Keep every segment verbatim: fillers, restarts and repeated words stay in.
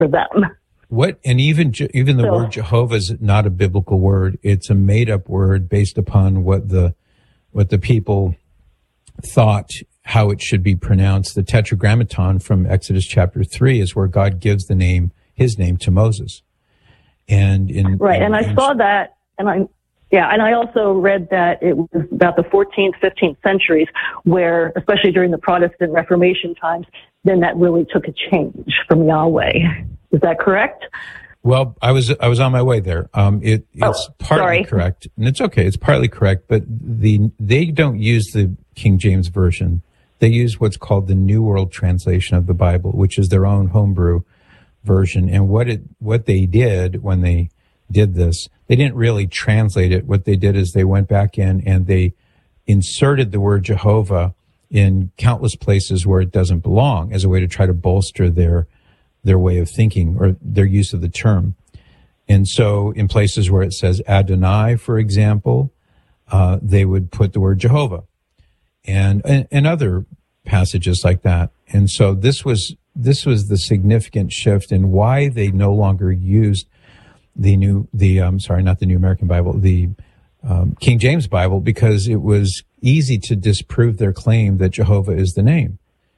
for them. What, and even even the so, word Jehovah is not a biblical word. It's a made-up word based upon what the what the people thought how it should be pronounced. The Tetragrammaton from Exodus chapter three is where God gives the name, his name, to Moses. And in right, in, and I in, saw that, and I yeah, and I also read that it was about the fourteenth, fifteenth centuries where, especially during the Protestant Reformation times, then that really took a change from Yahweh. Is that correct? Well, I was I was on my way there. Um, it, it's oh, partly sorry. correct, and it's okay. It's partly correct, but the they don't use the King James Version. They use what's called the New World Translation of the Bible, which is their own homebrew version. And what it what they did when they did this, they didn't really translate it. What they did is they went back in and they inserted the word Jehovah in countless places where it doesn't belong as a way to try to bolster their their way of thinking or their use of the term. And so in places where it says Adonai, for example, uh, they would put the word Jehovah and, and, and other passages like that. And so this was, this was the significant shift in why they no longer used the new, the, um, sorry, not the New American Bible, the um, King James Bible, because it was easy to disprove their claim that Jehovah is the name.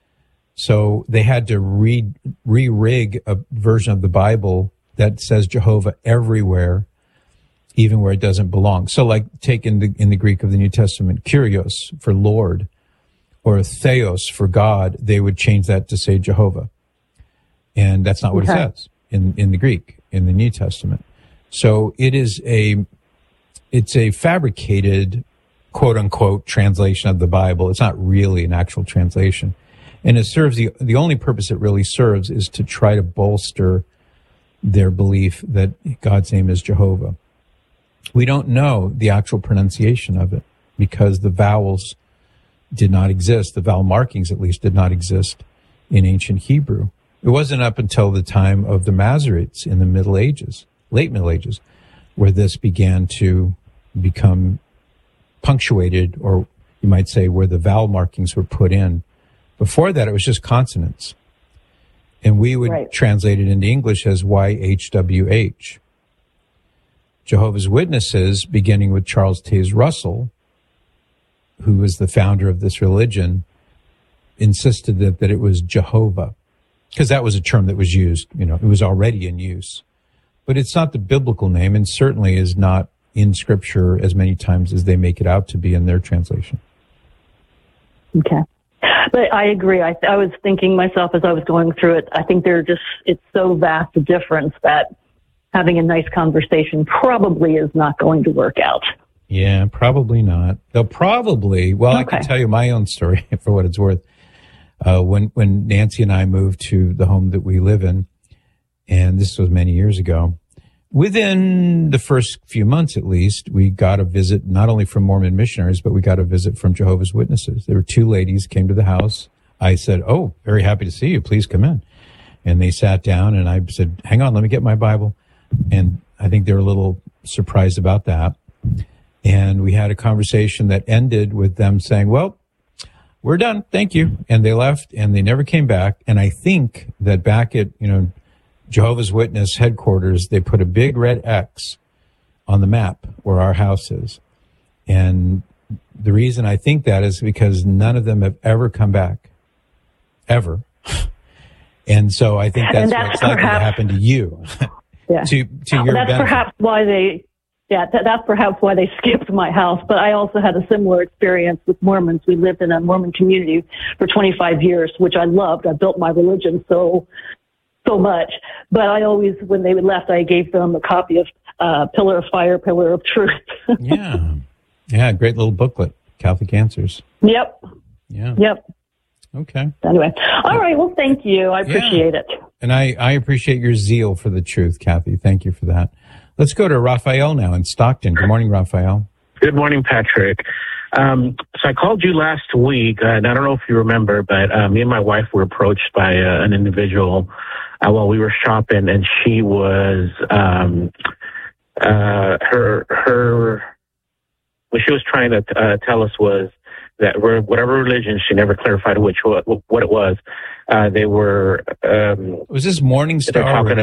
So they had to re, re-rig a version of the Bible that says Jehovah everywhere, even where it doesn't belong. So like take in the, in the Greek of the New Testament, Kyrios for Lord, or Theos for God, they would change that to say Jehovah. And that's not what okay. it says in, in the Greek, in the New Testament. So it is a, it's a fabricated, quote unquote, translation of the Bible. It's not really an actual translation. And it serves the, the only purpose it really serves is to try to bolster their belief that God's name is Jehovah. We don't know the actual pronunciation of it because the vowels did not exist. The vowel markings, at least, did not exist in ancient Hebrew. It wasn't up until the time of the Masoretes in the Middle Ages, late Middle Ages, where this began to become punctuated, or you might say where the vowel markings were put in. Before that, it was just consonants. And we would right. translate it into English as Y H W H. Jehovah's Witnesses, beginning with Charles Taze Russell, who was the founder of this religion, insisted that, that it was Jehovah, because that was a term that was used, you know, it was already in use. But it's not the biblical name, and certainly is not in Scripture as many times as they make it out to be in their translation. Okay. But I agree. I, I was thinking myself as I was going through it, I think they're just, it's so vast a difference that having a nice conversation probably is not going to work out. Yeah, probably not. They'll probably, well, okay. I can tell you my own story for what it's worth. Uh, when, when Nancy and I moved to the home that we live in, and this was many years ago, within the first few months, at least, we got a visit, not only from Mormon missionaries, but we got a visit from Jehovah's Witnesses. There were two ladies came to the house. I said, "Oh, very happy to see you. Please come in." And they sat down, and I said, "Hang on, let me get my Bible." And I think they were a little surprised about that. And we had a conversation that ended with them saying, "Well, we're done. Thank you." And they left, and they never came back. And I think that back at, you know, Jehovah's Witness headquarters, they put a big red X on the map where our house is. And the reason I think that is because none of them have ever come back. Ever. And so I think that's, that's what's likely perhaps, to happen to you. Yeah. to, to your That's benefit. perhaps why they, yeah, that, that's perhaps why they skipped my house. But I also had a similar experience with Mormons. We lived in a Mormon community for twenty-five years, which I loved. I built my religion so so much. But I always, when they left, I gave them a copy of uh, Pillar of Fire, Pillar of Truth. Yeah. Yeah, great little booklet, Catholic Answers. Yep. Yeah. Yep. Okay. Anyway. All right. Well, thank you. I appreciate yeah. it. And I, I appreciate your zeal for the truth, Kathy. Thank you for that. Let's go to Raphael now in Stockton. Good morning, Raphael. Good morning, Patrick. Um, so I called you last week, uh, and I don't know if you remember, but uh, me and my wife were approached by uh, an individual uh, while we were shopping, and she was, um, uh, her, her, what she was trying to uh, tell us was that were whatever religion. She never clarified which what, what it was. Uh, they were. Um, was this Morning Star? Talking